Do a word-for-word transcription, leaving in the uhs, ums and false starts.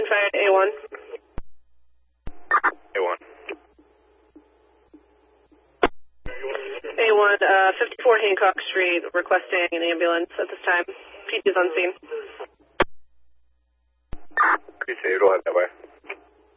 notified A one. A one. A one, uh, fifty-four Hancock Street, requesting an ambulance at this time. P T is on scene. Appreciate it. We'll head that way.